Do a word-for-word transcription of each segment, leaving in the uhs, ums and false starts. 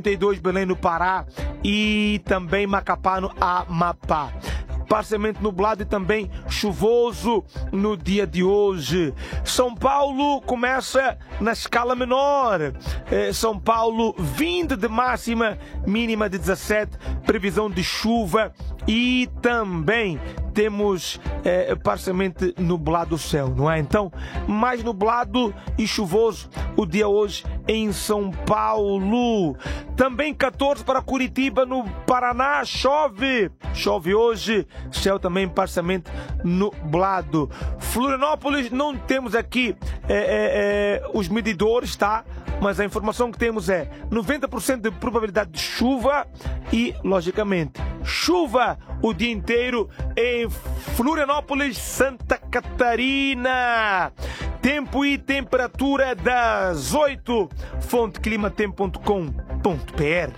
e dois Belém no Pará e também Macapá no Amapá. Parcialmente nublado e também chuvoso no dia de hoje. São Paulo começa na escala menor. É, São Paulo vinte de máxima, mínima de dezassete, previsão de chuva e também temos é, parcialmente nublado o céu, não é? Então, mais nublado e chuvoso o dia hoje em São Paulo. Também catorze para Curitiba, no Paraná, chove. Chove hoje, céu também parcialmente nublado. Florianópolis, não temos aqui é, é, é, os medidores, tá? Mas a informação que temos é noventa por cento de probabilidade de chuva e, logicamente, chuva o dia inteiro em Florianópolis, Santa Catarina. Tempo e temperatura das oito. Fonte climatempo ponto com ponto br.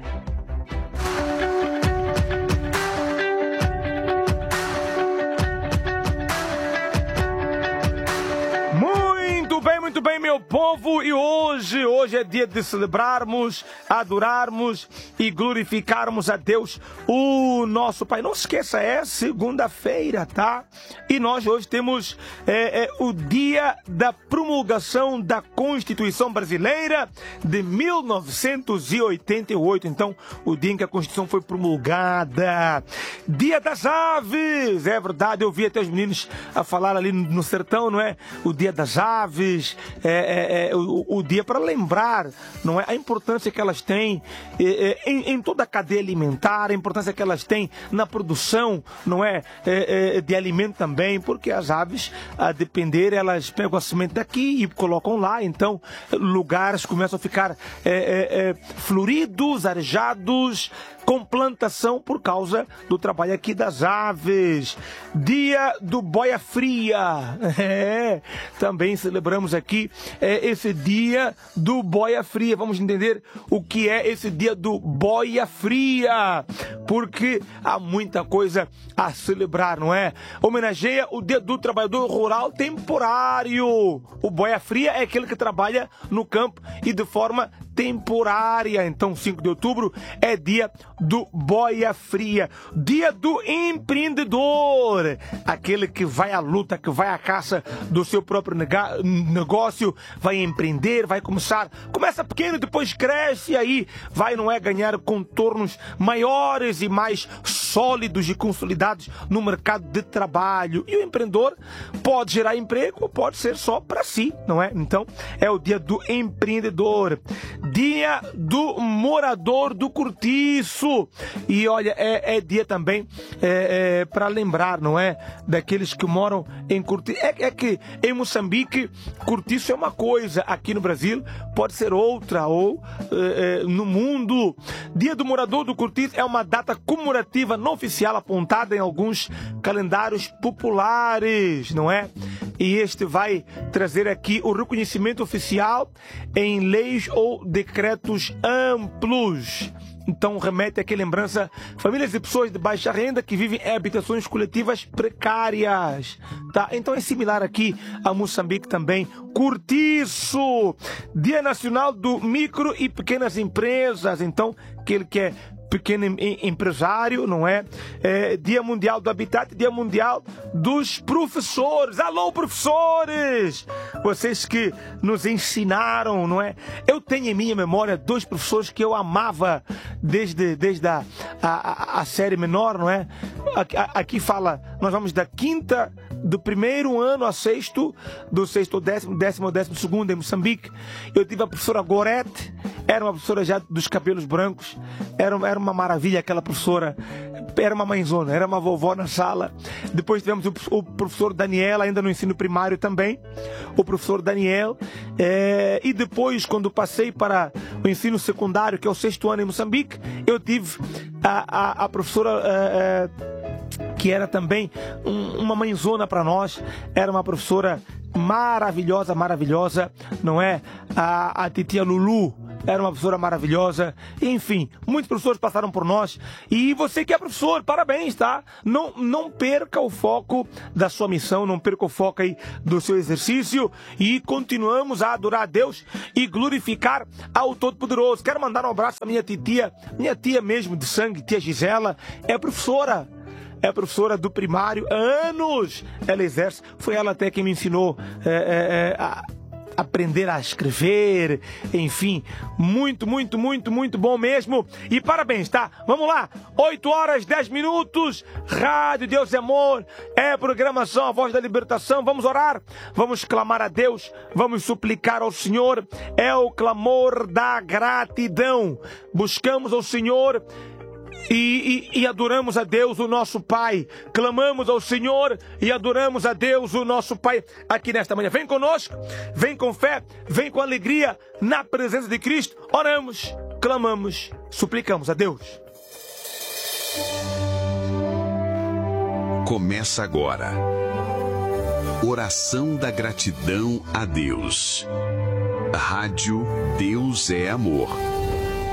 Muito bem, muito bem, meu povo, e hoje, hoje é dia de celebrarmos, adorarmos e glorificarmos a Deus, o nosso Pai. Não se esqueça, é segunda-feira, tá? E nós hoje temos é, é, o dia da promulgação da Constituição Brasileira de mil novecentos e oitenta e oito. Então, o dia em que a Constituição foi promulgada. Dia das Aves, é verdade, eu vi até os meninos a falar ali no sertão, não é? O dia das aves, é, é, é, o, o dia para lembrar, não é, a importância que elas têm é, é, em, em toda a cadeia alimentar, a importância que elas têm na produção, não é, é, é de alimento também, porque as aves, a depender, elas pegam a semente daqui e colocam lá, então lugares começam a ficar é, é, é, floridos, arejados, com plantação por causa do trabalho aqui das aves. Dia do Boia Fria. É, também celebramos aqui é, esse dia do Boia Fria. Vamos entender o que é esse dia do Boia Fria, porque há muita coisa a celebrar, não é? Homenageia o dia do trabalhador rural temporário. O Boia Fria é aquele que trabalha no campo e de forma temporária. Então, cinco de outubro é dia do Boia Fria. Dia do empreendedor. Aquele que vai à luta, que vai à caça do seu próprio negócio, vai empreender, vai começar, começa pequeno, depois cresce e aí vai, não é, ganhar contornos maiores e mais sólidos e consolidados no mercado de trabalho. E o empreendedor pode gerar emprego ou pode ser só para si, não é? Então, é o dia do empreendedor. Dia do morador do cortiço. E olha, é, é dia também é, é, para lembrar, não é? Daqueles que moram em cortiço. É, é que em Moçambique, cortiço é uma coisa, aqui no Brasil pode ser outra, ou é, é, no mundo. Dia do morador do cortiço é uma data comemorativa não oficial apontada em alguns calendários populares, não é? E este vai trazer aqui o reconhecimento oficial em leis ou decretos amplos. Então remete aqui lembrança, famílias de pessoas de baixa renda que vivem em habitações coletivas precárias, tá? Então é similar aqui a Moçambique também. Cortiço, Dia Nacional do Micro e Pequenas Empresas, então aquele que é pequeno empresário, não é? É? Dia Mundial do Habitat, Dia Mundial dos Professores. Alô, professores! Vocês que nos ensinaram, não é? Eu tenho em minha memória dois professores que eu amava desde, desde a, a, a série menor, não é? Aqui, aqui fala, nós vamos da quinta, do primeiro ano ao sexto, do sexto ao décimo, décimo ao décimo segundo em Moçambique. Eu tive a professora Gorete, era uma professora já dos cabelos brancos, era, era uma maravilha aquela professora, era uma mãezona, era uma vovó na sala. Depois tivemos o, o professor Daniel, ainda no ensino primário também, o professor Daniel, é, e depois quando passei para o ensino secundário, que é o sexto ano em Moçambique, eu tive a, a, a professora é, é, que era também um, uma mãezona para nós, era uma professora maravilhosa, maravilhosa, não é? A, a titia Lulu, era uma professora maravilhosa. Enfim, muitos professores passaram por nós. E você que é professor, parabéns, tá? Não, não perca o foco da sua missão, não perca o foco aí do seu exercício. E continuamos a adorar a Deus e glorificar ao Todo-Poderoso. Quero mandar um abraço à minha titia, minha tia mesmo de sangue, tia Gisela, é professora. É professora do primário há anos. Ela exerce. Foi ela até quem me ensinou é, é, a aprender a escrever. Enfim, muito, muito, muito, muito bom mesmo. E parabéns, tá? Vamos lá. oito horas, dez minutos. Rádio Deus é Amor. É programação A Voz da Libertação. Vamos orar. Vamos clamar a Deus. Vamos suplicar ao Senhor. É o clamor da gratidão. Buscamos ao Senhor. E, e, e adoramos a Deus, o nosso Pai. Clamamos ao Senhor e adoramos a Deus, o nosso Pai, aqui nesta manhã. Vem conosco, vem com fé, vem com alegria na presença de Cristo. Oramos, clamamos, suplicamos a Deus. Começa agora. Oração da gratidão a Deus. Rádio Deus é Amor.